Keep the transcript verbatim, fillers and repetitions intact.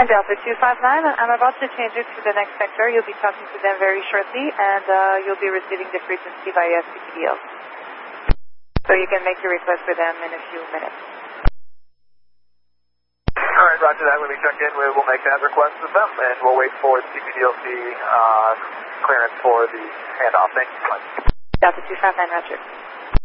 And Delta two five nine, I'm about to change it to the next sector. You'll be talking to them very shortly, and uh, you'll be receiving the frequency via C P D O. So you can make your request for them in a few minutes. All right, roger that. When we check in, we will make that request with them, and we'll wait for the C P D O C uh, clearance for the handoff. Thank you so much. Delta two five nine, roger.